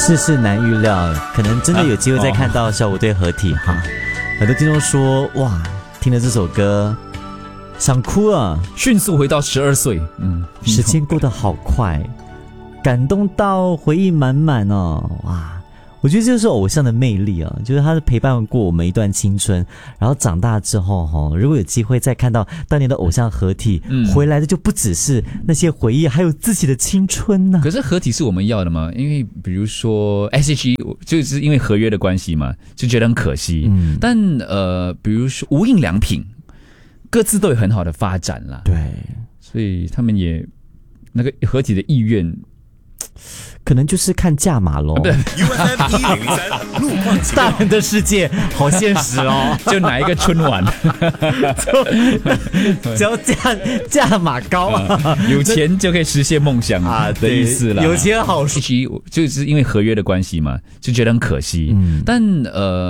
世事难预料，可能真的有机会再看到小虎队合体哈。很多听众说哇，听了这首歌想哭啊， 迅速回到12岁， 时间过得好快，感动到回忆满满哦，哇！我觉得这就是偶像的魅力啊，就是他是陪伴过我们一段青春，然后长大之后如果有机会再看到当年的偶像合体，回来的就不只是那些回忆，还有自己的青春呢。 可是合体是我们要的吗？因为比如说 S.H.E 就是因为合约的关系嘛，就觉得很可惜。但比如说无印良品，各自都有很好的发展啦。 对， 所以他们也那个合体的意愿。 可能就是看价码咯。 UFM 103路况情况， 大人的世界好现实哦， 就拿一个春晚， 只要价码高有钱就可以实现梦想啊的意思啦。 有钱好就是因为合约的关系嘛，就觉得很可惜。但